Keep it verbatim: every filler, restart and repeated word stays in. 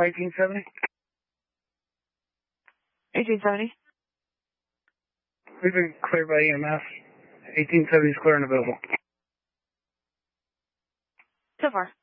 eighteen seventy. eighteen seventy. We've been cleared by E M S. eighteen seventy is clear and available. So far.